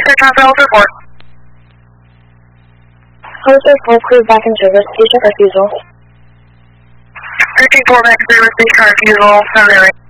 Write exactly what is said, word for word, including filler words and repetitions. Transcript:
thirty-six, traffic over four. Hotel four, clear back in service. Please check refusal. thirteen four, back in service. Please check refusal. Have a good night.